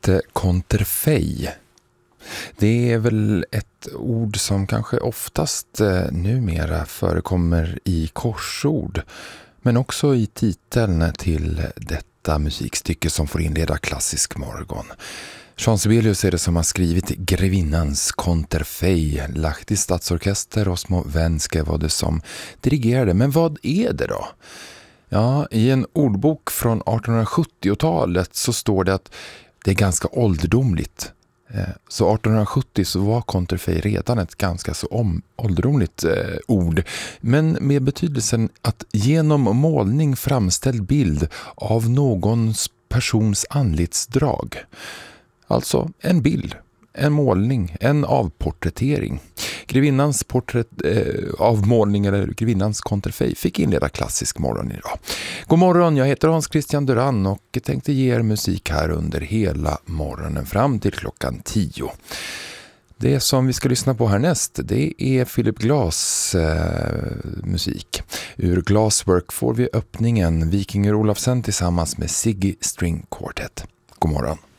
konterfej. Det är väl ett ord som kanske oftast numera förekommer i korsord, men också i titeln till detta musikstycke som får inleda Klassisk morgon. Jean Sibelius är det som har skrivit Grevinnans konterfej. Lahti Stadsorkester, Osmo Venske var det som dirigerade. Men vad är det då? Ja, i en ordbok från 1870-talet så står det att det är ganska ålderdomligt. Så 1870 så var konterfej redan ett ganska så ålderdomligt ord, men med betydelsen att genom målning framställd bild av någon persons anlitsdrag. Alltså en bild, en målning, en avporträttering. Grevinnans avmålning eller grevinnans konterfej fick inleda Klassisk morgon idag. God morgon, jag heter Hans Christian Duran och tänkte ge er musik här under hela morgonen fram till klockan 10. Det som vi ska lyssna på härnäst, det är Philip Glass musik. Ur Glasswork får vi öppningen Vikingur Olafsen tillsammans med Ziggy String Quartet. God morgon.